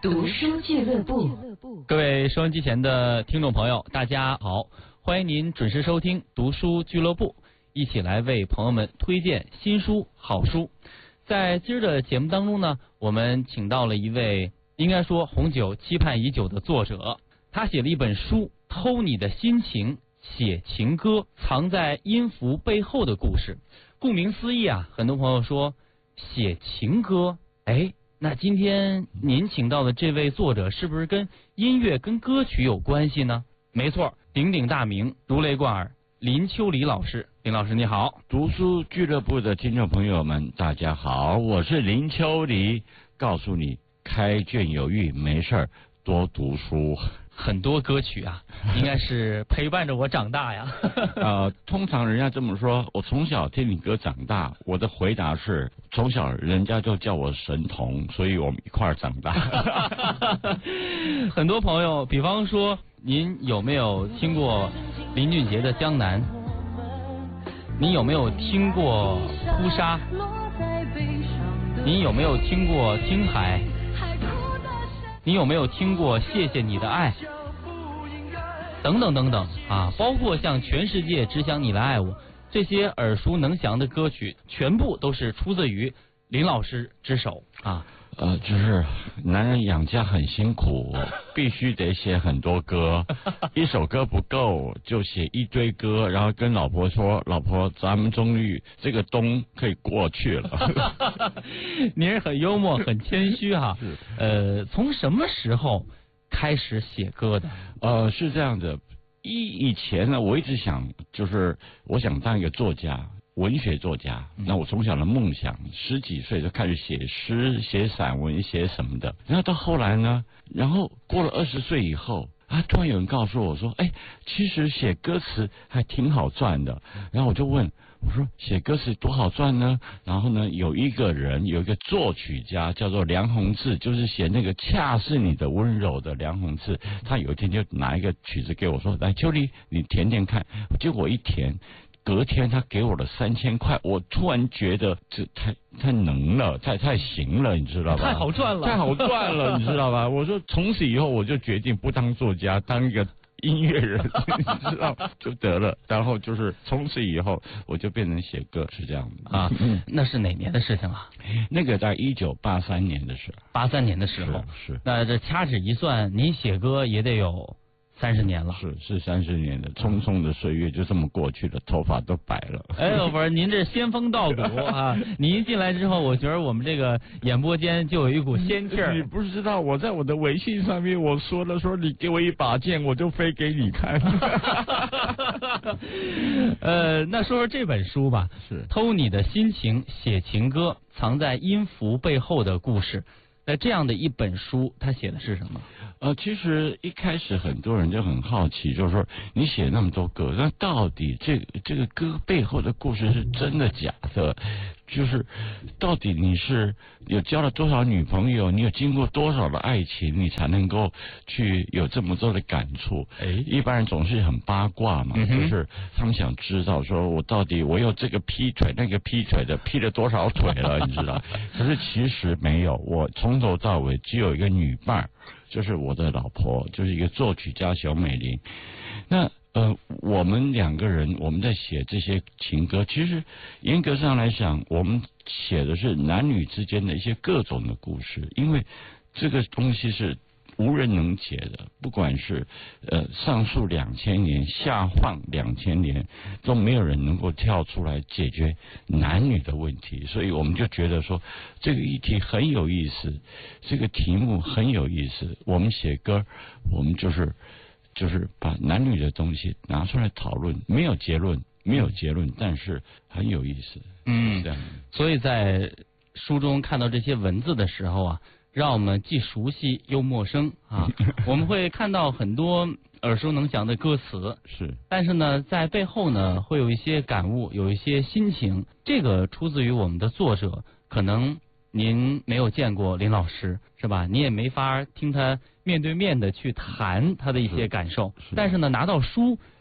读书俱乐部， 各位收音机前的听众朋友，大家好，欢迎您准时收听读书俱乐部，一起来为朋友们推荐新书好书。在今儿的节目当中呢，我们请到了一位应该说红酒期盼已久的作者，他写了一本书《偷你的心情，写情歌，藏在音符背后的故事》。顾名思义啊，很多朋友说写情歌，那今天您请到的这位作者是不是跟音乐跟歌曲有关系呢？没错，鼎鼎大名，如雷贯耳，林秋离老师。林老师你好。 读书俱乐部的听众朋友们大家好，我是林秋离，告诉你开卷有益，没事儿多读书。 很多歌曲啊，应该是陪伴着我长大呀。 通常人家这么说，我从小听你歌长大，我的回答是，从小人家就叫我神童，所以我们一块儿长大。 很多朋友，比方说，您有没有听过林俊杰的《江南》？您有没有听过《扑沙》？您有没有听过《听海》？你有没有听过谢谢你的爱等等等等啊，包括像全世界只想你来爱我，这些耳熟能详的歌曲全部都是出自于林老师之手啊。 就是男人养家很辛苦，必须得写很多歌，一首歌不够就写一堆歌，然后跟老婆说，老婆咱们终于这个冬可以过去了。 您是很幽默很谦虚哈。从什么时候开始写歌的？ 是这样的，以前呢，我一直想，就是我想当一个作家，文学作家。那我从小的梦想，10几岁就开始写诗、写散文、写什么的。然后到后来呢，然后过了20岁以后，突然有人告诉我说，其实写歌词还挺好赚的。然后我就问，我说写歌词多好赚呢？然后呢，有一个作曲家叫做梁鸿志，就是写那个恰是你的温柔的梁鸿志。他有一天就拿一个曲子给我说，来秋离，你填填看。结果我一填，隔天他给我了3000块，我突然觉得这太能了，太行了，你知道吧？ 太好赚了，你知道吧？我说从此以后我就决定不当作家，当一个音乐人，你知道就得了。然后就是从此以后我就变成写歌，是这样的啊。 那是哪年的事情啊？ 那个在1983年的事。 83年的时候是。 那这掐指一算，您写歌也得有30年了。 是30年的匆匆的岁月就这么过去了，头发都白了。 不是，您这仙风道骨啊！您一进来之后，我觉得我们这个演播间就有一股仙气儿。 你不知道，我在我的微信上面我说你给我一把剑，我就飞给你看。 那说说这本书吧， 是偷你的心情，写情歌，藏在音符背后的故事。那这样的一本书，它写的是什么？ 其实一开始很多人就很好奇，就是说你写那么多歌，那到底这个歌背后的故事是真的假的？就是到底你是有交了多少女朋友，你有经过多少的爱情，你才能够去有这么多的感触？一般人总是很八卦嘛，就是他们想知道说我到底我有这个劈腿那个劈腿的劈了多少腿了，你知道？可是其实没有，我从头到尾只有一个女伴，就是我的老婆，就是一个作曲家小美玲。那我们2个人我们在写这些情歌，其实严格上来讲，我们写的是男女之间的一些各种的故事，因为这个东西是无人能解的，不管是上述2000年，下放2000年，都没有人能够跳出来解决男女的问题，所以我们就觉得说这个议题很有意思，这个题目很有意思。我们写歌，我们就是把男女的东西拿出来讨论，没有结论，但是很有意思。这样。 所以在书中看到这些文字的时候啊，让我们既熟悉又陌生啊。我们会看到很多耳熟能详的歌词，但是呢，在背后呢，会有一些感悟，有一些心情。这个出自于我们的作者，可能您没有见过林老师，是吧？你也没法听他面对面的去谈他的一些感受，但是呢，拿到书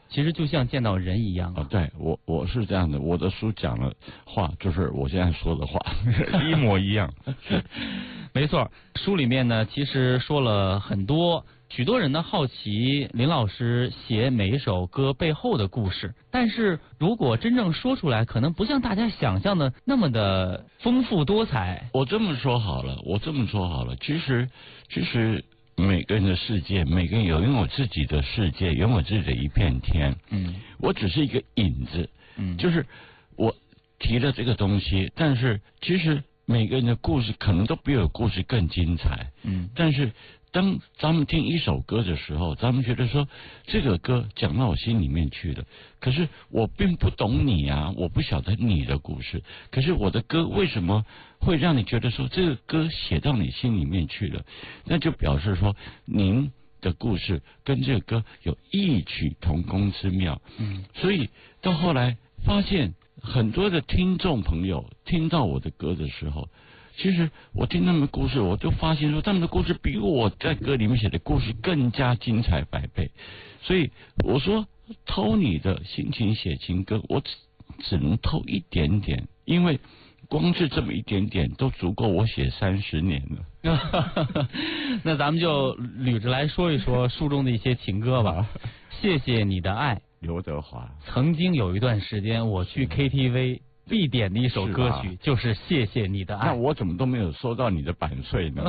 其实就像见到人一样啊。对，我是这样的，我的书讲的话就是我现在说的话，一模一样。 没错，书里面呢，其实说了很多。许多人呢好奇林老师写每一首歌背后的故事，但是如果真正说出来，可能不像大家想象的那么的丰富多彩。 我这么说好了，其实每个人的世界，每个人拥有自己的世界，拥有自己的一片天。我只是一个引子。就是我提了这个东西，但是其实每个人的故事可能都比我故事更精彩。但是当咱们听一首歌的时候，咱们觉得说这个歌讲到我心里面去了，可是我并不懂你啊，我不晓得你的故事，可是我的歌为什么会让你觉得说这个歌写到你心里面去了？那就表示说您的故事跟这个歌有异曲同工之妙。所以到后来发现很多的听众朋友听到我的歌的时候，其实我听他们的故事，我就发现说他们的故事比我在歌里面写的故事更加精彩百倍。所以我说偷你的心情写情歌，我只能偷一点点，因为光是这么一点点都足够我写30年了。 那咱们就捋着来说一说书中的一些情歌吧。谢谢你的爱， 刘德华。 曾经有一段时间我去 KTV必点的一首歌曲就是《谢谢你的爱》。 那我怎么都没有收到你的版税呢？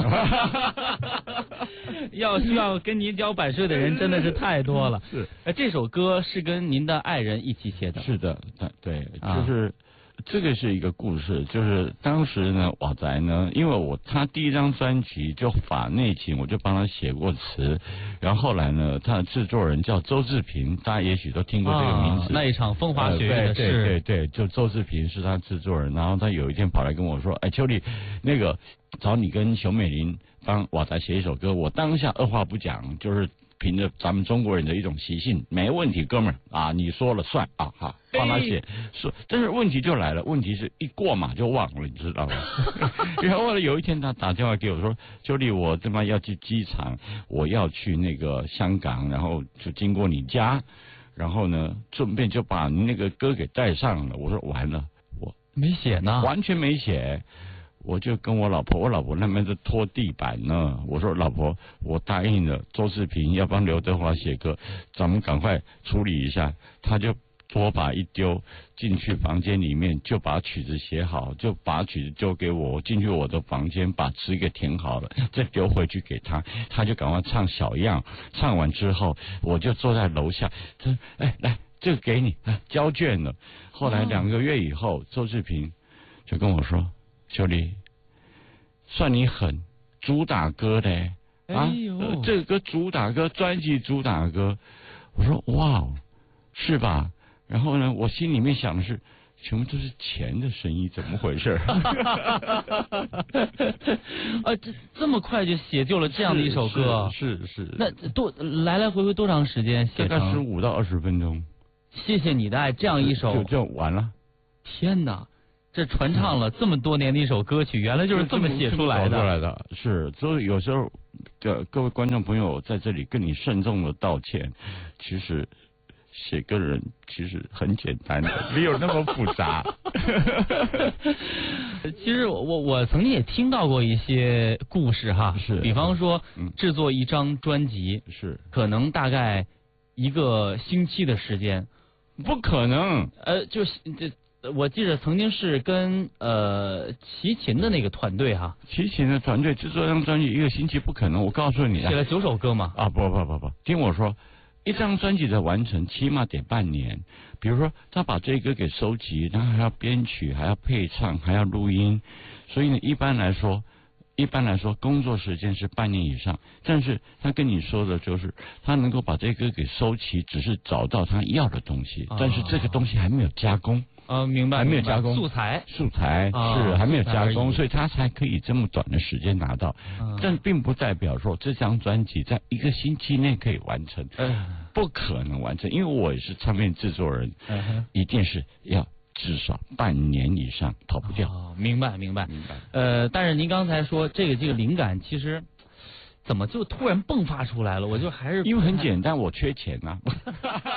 需要跟您交版税的人真的是太多了。 是， 这首歌是跟您的爱人一起写的。 是的，对，就是这个是一个故事，就是当时呢，瓦仔呢，因为他第一张专辑就法内情，我就帮他写过词，然后后来呢，他的制作人叫周志平，大家也许都听过这个名字。 那一场风花雪月的事， 对，就周志平是他制作人，然后他有一天跑来跟我说：“哎，秋丽，那个找你跟熊美玲帮瓦仔写一首歌。”我当下二话不讲，就是凭着咱们中国人的一种习性，没问题，哥们儿啊，你说了算啊，哈，帮他写。但是问题就来了，问题是一过马就忘了，你知道吗？然后有一天他打电话给我说：“秋丽，我他妈要去机场，我要去那个香港，然后就经过你家，然后呢，顺便就把你那个歌给带上了。”我说完了，我没写呢， 完全没写。我就跟我老婆那边在拖地板呢。我说老婆，我答应了周志平要帮刘德华写歌，咱们赶快处理一下。他就拖把一丢进去房间里面，就把曲子写好，就把曲子丢给我。我进去我的房间把词给填好了，再丢回去给他，他就赶快唱小样。唱完之后，我就坐在楼下，他说：“哎，来，这个给你，交卷了。”后来2个月以后，周志平就跟我说：“秋丽，算你狠，主打歌嘞啊！这个歌主打歌，专辑主打歌。”我说：“哇，是吧？”然后呢，我心里面想的是，全部都是钱的生意，怎么回事？ 这么快就写就了这样的一首歌？ 是。 那来来回回多长时间写成？ 大概15到20分钟。 谢谢你的爱，这样一首就完了。 天哪！这传唱了这么多年的一首歌曲，原来就是这么写出来的。 是，所以有时候各位观众朋友在这里跟你慎重的道歉。其实写歌人其实很简单的，没有那么复杂。 其实我曾经也听到过一些故事哈， 是， 比方说制作一张专辑， 是可能大概1个星期的时间。 不可能， 我记得曾经是跟齐秦的那个团队哈， 齐秦的团队制作一张专辑1个星期不可能。我告诉你， 写了9首歌嘛。 啊不，听我说，一张专辑的完成起码得半年。比如说他把这歌给收集，然后还要编曲，还要配唱，还要录音，所以呢一般来说工作时间是半年以上。但是他跟你说的就是他能够把这歌给收齐，只是找到他要的东西，但是这个东西还没有加工。 明白， 还没有加工， 素材是还没有加工，所以他才可以这么短的时间拿到。但并不代表说这张专辑在1个星期内可以完成，不可能完成，因为我也是唱片制作人，一定是要至少半年以上，逃不掉。 明白。但是您刚才说这个灵感其实怎么就突然迸发出来了？我就还是因为很简单，我缺钱啊。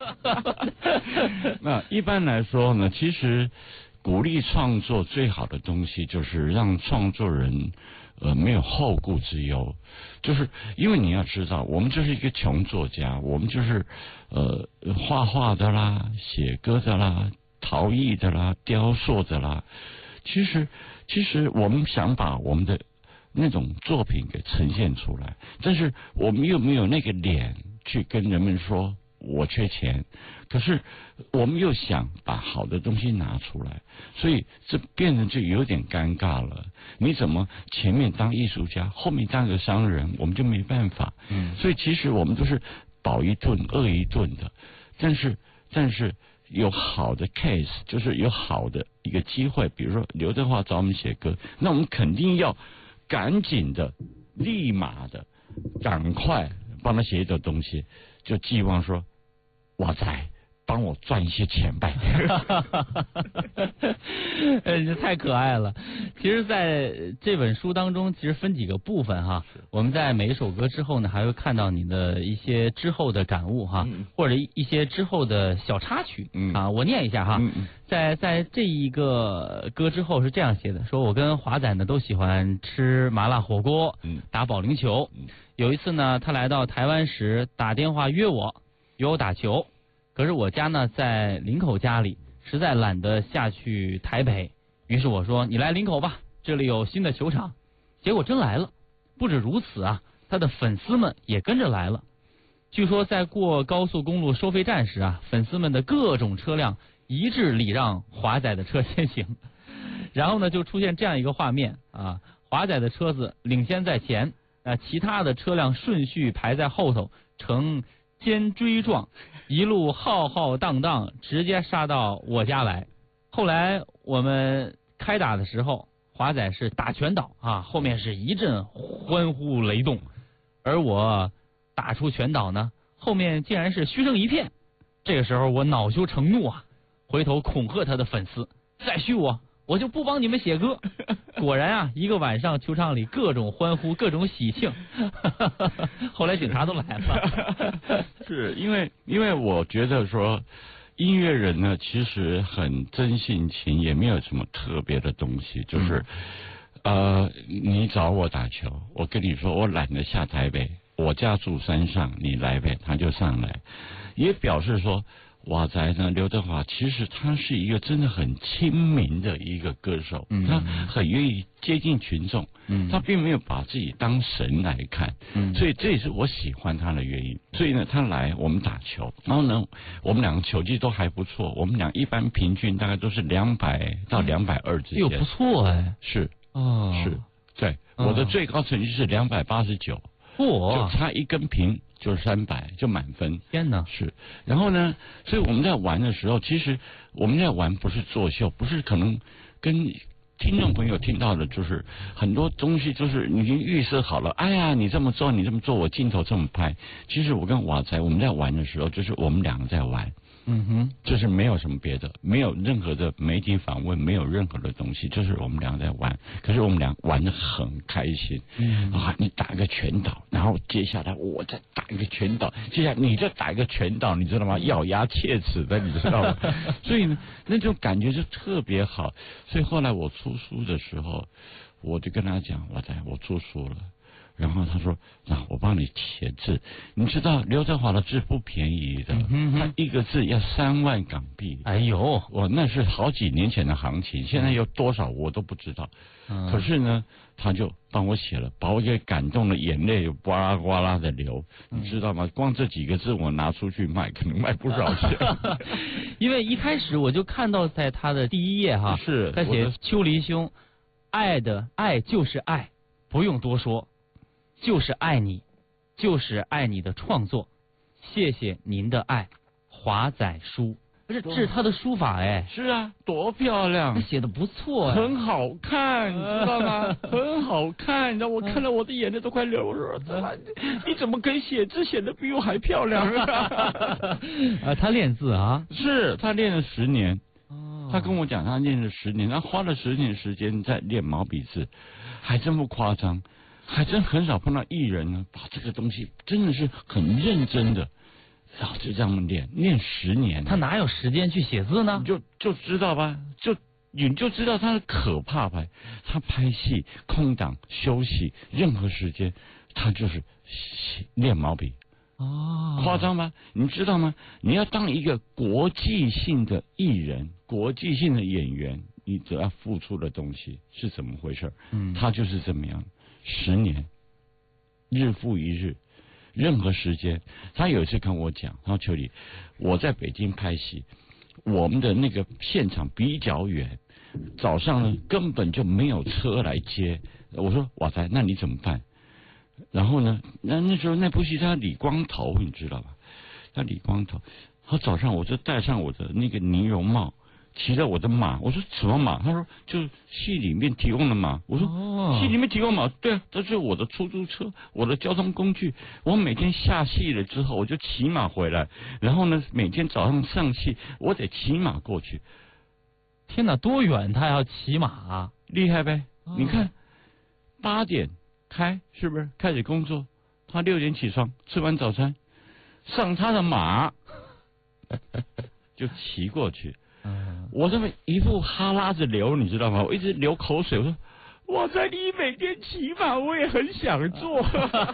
那一般来说呢，其实鼓励创作最好的东西就是让创作人没有后顾之忧，就是因为你要知道，我们就是一个穷作家，我们就是画画的啦，写歌的啦，陶艺的啦，雕塑的啦。其实我们想把我们的那种作品给呈现出来，但是我们又没有那个脸去跟人们说我缺钱，可是我们又想把好的东西拿出来，所以这变成就有点尴尬了。你怎么前面当艺术家，后面当个商人，我们就没办法。所以其实我们都是饱一顿饿一顿的，但是有好的 case， 就是有好的一个机会，比如说刘德华找我们写歌，那我们肯定要赶紧的、立马的、赶快帮他写一种东西，就寄望说，哇塞，帮我赚一些钱呗。 这太可爱了。其实在这本书当中，其实分几个部分哈。我们在每一首歌之后呢，还会看到你的一些之后的感悟哈，或者一些之后的小插曲。我念一下哈。在这一个歌之后是这样写的，说我跟华仔呢都喜欢吃麻辣火锅，打保龄球。有一次呢，他来到台湾时打电话约我打球，可是我家呢在林口家里，实在懒得下去台北，于是我说你来林口吧，这里有新的球场。结果真来了，不止如此啊，他的粉丝们也跟着来了。据说在过高速公路收费站时啊，粉丝们的各种车辆一致礼让华仔的车先行，然后呢就出现这样一个画面啊，华仔的车子领先在前，其他的车辆顺序排在后头，呈肩追状，一路浩浩荡荡，直接杀到我家来。后来我们开打的时候，华仔是打全倒啊，后面是一阵欢呼雷动，而我打出全倒呢，后面竟然是嘘声一片。这个时候我恼羞成怒啊，回头恐吓他的粉丝，再嘘我就不帮你们写歌。果然啊，一个晚上球场里各种欢呼，各种喜庆。后来警察都来了。 是因为我觉得说，音乐人呢其实很真性情，也没有什么特别的东西，就是你找我打球，我跟你说我懒得下台北，我家住山上，你来呗，他就上来，也表示说。华仔呢，刘德华其实他是一个真的很亲民的一个歌手，他很愿意接近群众，他并没有把自己当神来看，所以这也是我喜欢他的原因。所以呢，他来我们打球，然后呢，我们两个球技都还不错，我们俩一般平均大概都是200到220之间， 不错哎， 是对，我的最高成绩是289，就差一根平。就是300就满分， 天哪！ 是，然后呢，所以我们在玩的时候，其实我们在玩不是作秀，不是可能跟听众朋友听到的，就是很多东西就是你已经预设好了。哎呀，你这么做，我镜头这么拍。其实我跟华仔我们在玩的时候，就是我们两个在玩。就是没有什么别的，没有任何的媒体访问，没有任何的东西，就是我们俩在玩。可是我们俩玩得很开心。你打一个拳倒，然后接下来我再打一个拳倒，接下来你再打一个拳倒，你知道吗？咬牙切齿的，你知道吗？所以呢，那种感觉就特别好。所以后来我出书的时候，我就跟他讲，华仔，我出书了。然后他说：“那我帮你写字。你知道刘德华的字不便宜的，他一个字要3万港币。 哎呦， 我那是好几年前的行情，现在有多少我都不知道。可是呢，他就帮我写了，把我给感动的眼泪呱啦呱啦的流，你知道吗？光这几个字我拿出去卖，可能卖不少钱。 因为一开始我就看到在他的第一页哈， 是他写秋离兄，爱就是爱，不用多说。”就是爱你，就是爱你的创作，谢谢您的爱，华仔书。这是他的书法哎。 是啊，多漂亮， 他写的不错， 很好看，你知道吗？很好看，你知道我看了我的眼泪都快流了。你怎么可以写字写的比我还漂亮啊？ 他练字啊？ 是他练了10年。他跟我讲他练了10年，他花了10年时间在练毛笔字，还真不夸张。还真很少碰到艺人呢，把这个东西真的是很认真的然后就这样练10年。 他哪有时间去写字呢？ 就知道吧，你就知道他的可怕吧。他拍戏空档休息任何时间，他就是练毛笔。 哦， 夸张吗？你知道吗？你要当一个国际性的艺人、国际性的演员，你只要付出的东西是怎么回事？他就是这么样，10年，日复一日，任何时间。他有一次跟我讲，他说：“秋里，我在北京拍戏，我们的那个现场比较远，早上呢根本就没有车来接。”我说：“哇塞，那你怎么办？”然后呢，那时候那部戏他理光头，你知道吧？他理光头，他早上我就戴上我的那个呢绒帽，骑着我的马。我说什么马？他说就是戏里面提供的马。我说戏里面提供马，对啊，这是我的出租车，我的交通工具。我每天下戏了之后，我就骑马回来，然后呢，每天早上上戏，我得骑马过去。 天哪，多远他要骑马啊？ 厉害呗！你看，8点。是不是开始工作？他6点起床，吃完早餐，上他的马，就骑过去。我这么一副哈喇子流，你知道吗？我一直流口水。我说：“哇塞，你每天骑马，我也很想做。”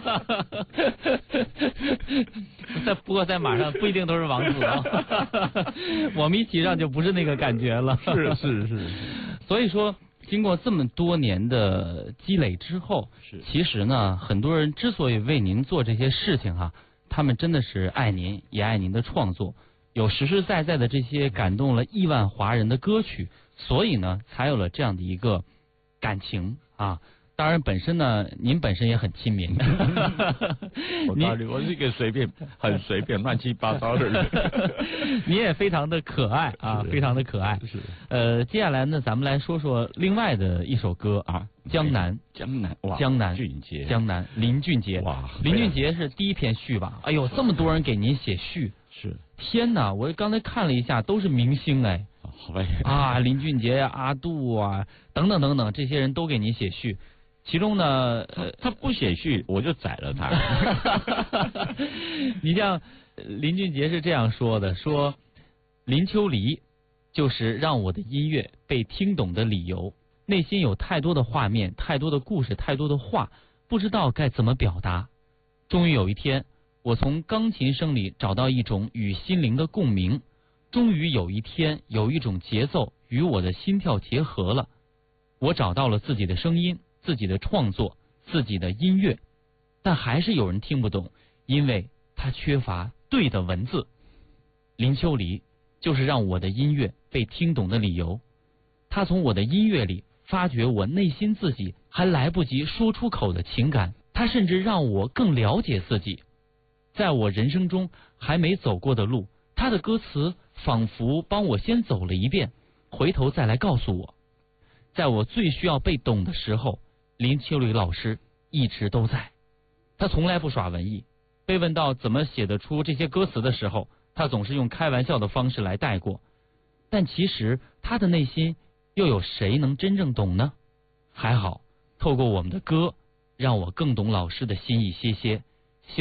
不过在马上不一定都是王子哦，我们一骑上就不是那个感觉了。 是。 所以说。经过这么多年的积累之后，其实呢，很多人之所以为您做这些事情哈，他们真的是爱您，也爱您的创作，有实实在在的这些感动了亿万华人的歌曲，所以呢，才有了这样的一个感情啊。当然，本身呢，您本身也很亲民。 我是一个很随便、乱七八糟的人。 你也非常的可爱啊，非常的可爱。 是。 接下来呢，咱们来说说另外的一首歌啊，《江南》。 哇， 江南， 俊杰， 江南，林俊杰。 哇， 林俊杰是第一篇序吧？哎呦，这么多人给您写序。 是。 天哪，我刚才看了一下，都是明星哎。 好呗。 啊，林俊杰呀、阿杜啊，等等等等，这些人都给您写序。其中呢， 他不写序，我就宰了他。 你像林俊杰是这样说的：说林秋离就是让我的音乐被听懂的理由，内心有太多的画面，太多的故事，太多的话，不知道该怎么表达。终于有一天，我从钢琴声里找到一种与心灵的共鸣。终于有一天，有一种节奏与我的心跳结合了，我找到了自己的声音，自己的创作，自己的音乐，但还是有人听不懂，因为他缺乏对的文字。林秋离就是让我的音乐被听懂的理由，他从我的音乐里发掘我内心自己还来不及说出口的情感，他甚至让我更了解自己。在我人生中还没走过的路，他的歌词仿佛帮我先走了一遍，回头再来告诉我。在我最需要被懂的时候，林秋离老师一直都在。他从来不耍文艺，被问到怎么写得出这些歌词的时候，他总是用开玩笑的方式来带过。但其实他的内心又有谁能真正懂呢？还好，透过我们的歌，让我更懂老师的心一些些，